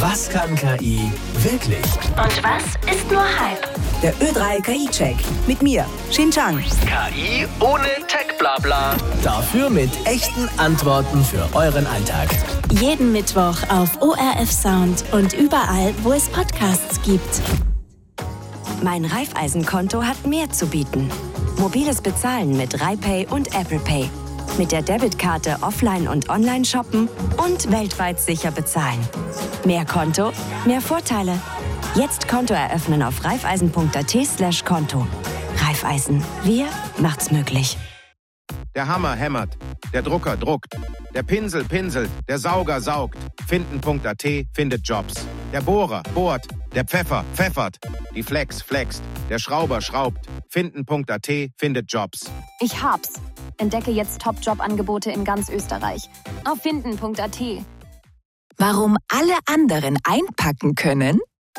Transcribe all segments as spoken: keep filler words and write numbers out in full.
Was kann K I wirklich? Und was ist nur Hype? Der Ö drei K I-Check. Mit mir, Xinjiang. K I ohne Tech-Blabla. Dafür mit echten Antworten für euren Alltag. Jeden Mittwoch auf O R F Sound und überall, wo es Podcasts gibt. Mein Raiffeisen-Konto hat mehr zu bieten. Mobiles Bezahlen mit RaiPay und Apple Pay. Mit der Debitkarte offline und online shoppen und weltweit sicher bezahlen. Mehr Konto, mehr Vorteile. Jetzt Konto eröffnen auf raiffeisen.at slash Konto. Raiffeisen, wir machen's möglich. Der Hammer hämmert, der Drucker druckt, der Pinsel pinselt, der Sauger saugt. Finden.at findet Jobs. Der Bohrer bohrt, der Pfeffer pfeffert, die Flex flext, der Schrauber schraubt. Finden.at findet Jobs. Ich hab's. Entdecke jetzt Top-Job-Angebote in ganz Österreich. Auf finden.at. Warum alle anderen einpacken können?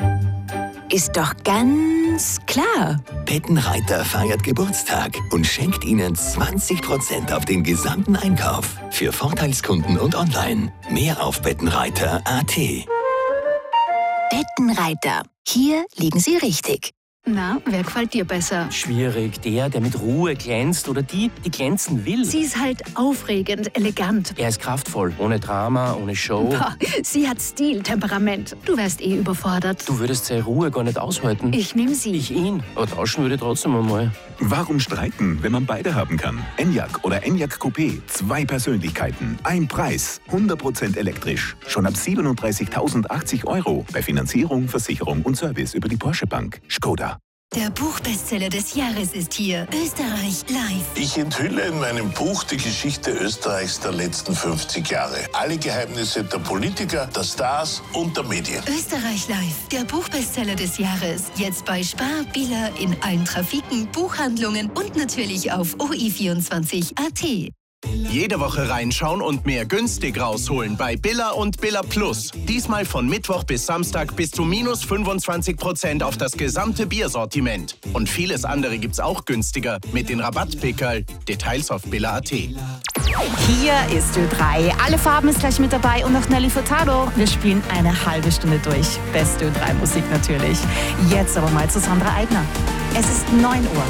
Ist doch ganz klar. Bettenreiter feiert Geburtstag und schenkt Ihnen zwanzig Prozent auf den gesamten Einkauf. Für Vorteilskunden und online. Mehr auf bettenreiter punkt a t. Bettenreiter. Hier liegen Sie richtig. Na, wer gefällt dir besser? Schwierig. Der, der mit Ruhe glänzt oder die, die glänzen will. Sie ist halt aufregend, elegant. Er ist kraftvoll, ohne Drama, ohne Show. Boah, sie hat Stil, Temperament. Du wärst eh überfordert. Du würdest seine Ruhe gar nicht aushalten. Ich nehme sie. Ich ihn. Aber tauschen würde ich trotzdem einmal. Warum streiten, wenn man beide haben kann? Enyaq oder Enyaq Coupé. Zwei Persönlichkeiten. Ein Preis. hundert Prozent elektrisch. Schon ab siebenunddreißigtausendachtzig Euro. Bei Finanzierung, Versicherung und Service über die Porsche Bank. Skoda. Der Buchbestseller des Jahres ist hier. Österreich live. Ich enthülle in meinem Buch die Geschichte Österreichs der letzten fünfzig Jahre. Alle Geheimnisse der Politiker, der Stars und der Medien. Österreich live. Der Buchbestseller des Jahres. Jetzt bei Spar, Billa, in allen Trafiken, Buchhandlungen und natürlich auf O I vierundzwanzig punkt a t. Jede Woche reinschauen und mehr günstig rausholen bei Billa und Billa Plus. Diesmal von Mittwoch bis Samstag bis zu minus fünfundzwanzig Prozent auf das gesamte Biersortiment. Und vieles andere gibt's auch günstiger mit den Rabattpickerl. Details auf billa punkt a t. Hier ist Ö drei. Alle Farben ist gleich mit dabei und auch Nelly Furtado. Wir spielen eine halbe Stunde durch. Beste Ö drei Musik natürlich. Jetzt aber mal zu Sandra Eigner. Es ist neun Uhr.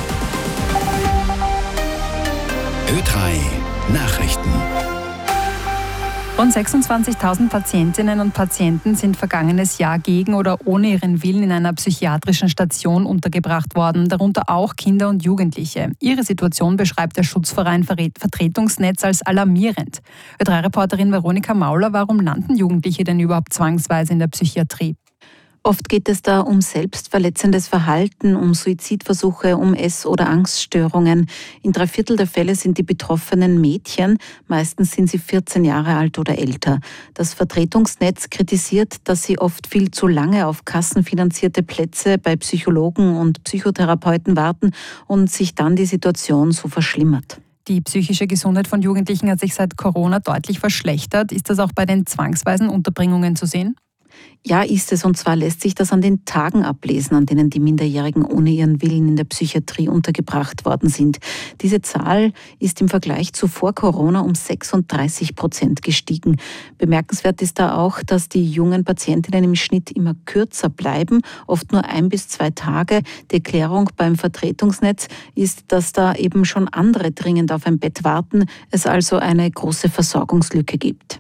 Ö drei Nachrichten. Rund sechsundzwanzigtausend Patientinnen und Patienten sind vergangenes Jahr gegen oder ohne ihren Willen in einer psychiatrischen Station untergebracht worden, darunter auch Kinder und Jugendliche. Ihre Situation beschreibt der Schutzverein Vertretungsnetz als alarmierend. Ö drei Reporterin Veronika Mauler, warum landen Jugendliche denn überhaupt zwangsweise in der Psychiatrie? Oft geht es da um selbstverletzendes Verhalten, um Suizidversuche, um Ess- oder Angststörungen. In drei Viertel der Fälle sind die Betroffenen Mädchen. Meistens sind sie vierzehn Jahre alt oder älter. Das Vertretungsnetz kritisiert, dass sie oft viel zu lange auf kassenfinanzierte Plätze bei Psychologen und Psychotherapeuten warten und sich dann die Situation so verschlimmert. Die psychische Gesundheit von Jugendlichen hat sich seit Corona deutlich verschlechtert. Ist das auch bei den zwangsweisen Unterbringungen zu sehen? Ja, ist es. Und zwar lässt sich das an den Tagen ablesen, an denen die Minderjährigen ohne ihren Willen in der Psychiatrie untergebracht worden sind. Diese Zahl ist im Vergleich zu vor Corona um sechsunddreißig Prozent gestiegen. Bemerkenswert ist da auch, dass die jungen Patientinnen im Schnitt immer kürzer bleiben, oft nur ein bis zwei Tage. Die Erklärung beim Vertretungsnetz ist, dass da eben schon andere dringend auf ein Bett warten, es also eine große Versorgungslücke gibt.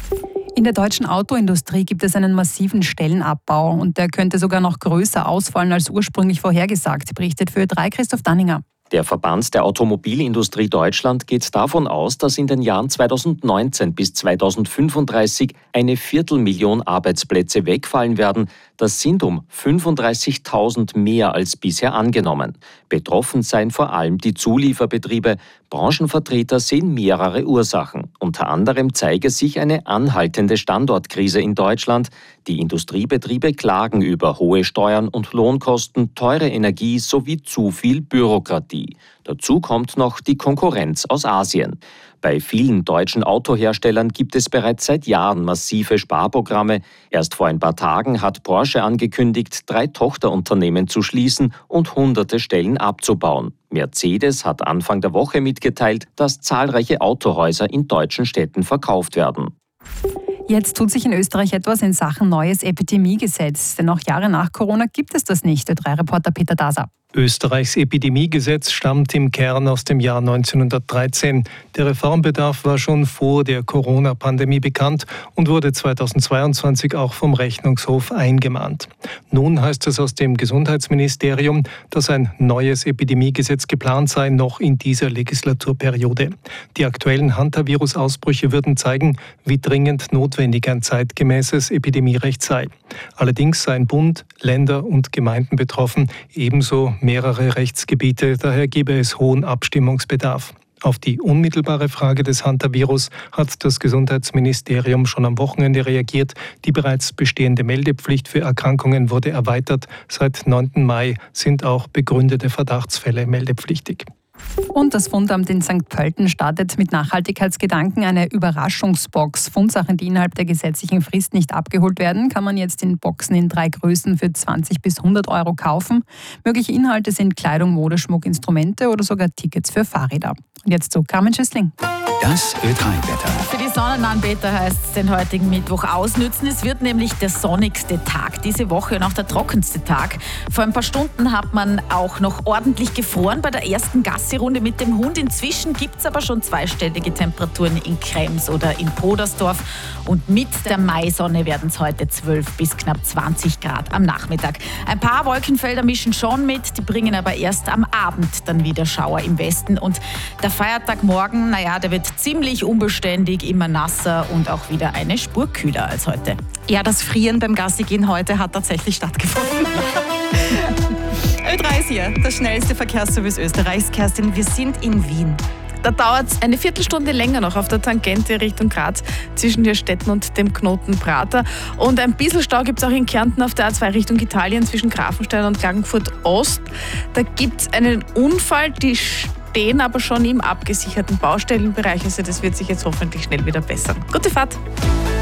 In der deutschen Autoindustrie gibt es einen massiven Stellenabbau und der könnte sogar noch größer ausfallen als ursprünglich vorhergesagt, berichtet für Ö drei Christoph Danninger. Der Verband der Automobilindustrie Deutschland geht davon aus, dass in den Jahren zweitausendneunzehn bis zweitausendfünfunddreißig eine Viertelmillion Arbeitsplätze wegfallen werden. Das sind um fünfunddreißigtausend mehr als bisher angenommen. Betroffen seien vor allem die Zulieferbetriebe. Branchenvertreter sehen mehrere Ursachen. Unter anderem zeige sich eine anhaltende Standortkrise in Deutschland. Die Industriebetriebe klagen über hohe Steuern und Lohnkosten, teure Energie sowie zu viel Bürokratie. Dazu kommt noch die Konkurrenz aus Asien. Bei vielen deutschen Autoherstellern gibt es bereits seit Jahren massive Sparprogramme. Erst vor ein paar Tagen hat Porsche angekündigt, drei Tochterunternehmen zu schließen und hunderte Stellen abzubauen. Mercedes hat Anfang der Woche mitgeteilt, dass zahlreiche Autohäuser in deutschen Städten verkauft werden. Jetzt tut sich in Österreich etwas in Sachen neues Epidemiegesetz. Denn auch Jahre nach Corona gibt es das nicht. Ö drei Reporter Peter Daser. Österreichs Epidemiegesetz stammt im Kern aus dem Jahr neunzehnhundertdreizehn. Der Reformbedarf war schon vor der Corona-Pandemie bekannt und wurde zweitausendzweiundzwanzig auch vom Rechnungshof eingemahnt. Nun heißt es aus dem Gesundheitsministerium, dass ein neues Epidemiegesetz geplant sei, noch in dieser Legislaturperiode. Die aktuellen Hantavirus-Ausbrüche würden zeigen, wie dringend notwendig ein zeitgemäßes Epidemierecht sei. Allerdings seien Bund, Länder und Gemeinden betroffen, ebenso mehrere Rechtsgebiete, daher gebe es hohen Abstimmungsbedarf. Auf die unmittelbare Frage des Hantavirus hat das Gesundheitsministerium schon am Wochenende reagiert. Die bereits bestehende Meldepflicht für Erkrankungen wurde erweitert. Seit neunten Mai sind auch begründete Verdachtsfälle meldepflichtig. Und das Fundamt in Sankt Pölten startet mit Nachhaltigkeitsgedanken eine Überraschungsbox. Fundsachen, die innerhalb der gesetzlichen Frist nicht abgeholt werden, kann man jetzt in Boxen in drei Größen für zwanzig bis hundert Euro kaufen. Mögliche Inhalte sind Kleidung, Modeschmuck, Instrumente oder sogar Tickets für Fahrräder. Und jetzt zu Carmen Schüssling. Das Ö drei Wetter. Für die Sonnenanbeter heißt es den heutigen Mittwoch ausnützen. Es wird nämlich der sonnigste Tag diese Woche und auch der trockenste Tag. Vor ein paar Stunden hat man auch noch ordentlich gefroren bei der ersten Gassi-Runde mit dem Hund. Inzwischen gibt es aber schon zweistellige Temperaturen in Krems oder in Podersdorf. Und mit der Maisonne werden es heute zwölf bis knapp zwanzig Grad am Nachmittag. Ein paar Wolkenfelder mischen schon mit, die bringen aber erst am Abend dann wieder Schauer im Westen. Und der Feiertag morgen, naja, der wird ziemlich unbeständig, immer nasser und auch wieder eine Spur kühler als heute. Ja, das Frieren beim Gassigehen heute hat tatsächlich stattgefunden. Ö drei ist hier, das schnellste Verkehrsservice Österreichs. Kerstin, wir sind in Wien. Da dauert es eine Viertelstunde länger noch auf der Tangente Richtung Graz zwischen Hirstetten und dem Knoten Prater. Und ein bisschen Stau gibt es auch in Kärnten auf der A zwei Richtung Italien zwischen Grafenstein und Klagenfurt Ost. Da gibt es einen Unfall, die stehen aber schon im abgesicherten Baustellenbereich. Also das wird sich jetzt hoffentlich schnell wieder bessern. Gute Fahrt!